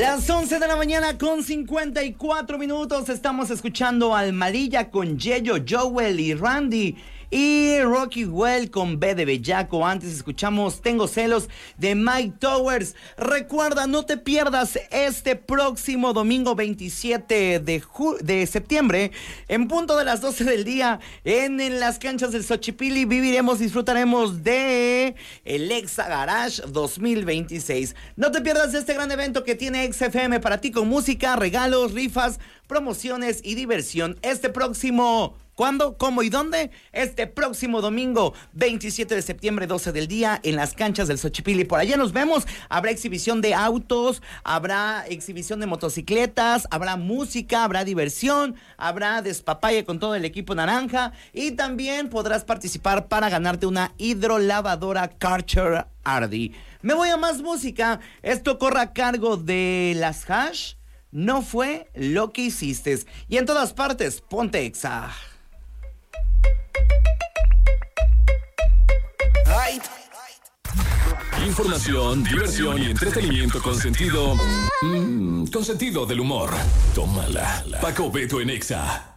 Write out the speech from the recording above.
Las 11 de la mañana con 54 minutos. Estamos escuchando al Malilla con Yeyo, Joel y Randy. Y Rocky Well con B de Bellaco. Antes escuchamos Tengo Celos de Mike Towers. Recuerda, no te pierdas este próximo domingo 27 de septiembre, en punto de las 12 del día, en las canchas del Xochipilli. Disfrutaremos de el Exa Garage 2026. No te pierdas este gran evento que tiene XFM para ti, con música, regalos, rifas, promociones y diversión. Este próximo... ¿Cuándo? ¿Cómo y dónde? Este próximo domingo, 27 de septiembre, 12 del día, en las canchas del Xochipilli. Por allá nos vemos. Habrá exhibición de autos, habrá exhibición de motocicletas, habrá música, habrá diversión, habrá despapalle con todo el equipo naranja, y también podrás participar para ganarte una hidrolavadora Karcher Ardi. Me voy a más música. Esto corre a cargo de Las Hash. No fue lo que hiciste. Y en todas partes, ponte Exa. Información, diversión y entretenimiento con sentido. Con sentido del humor. Tómala. Paco Beto en Exa.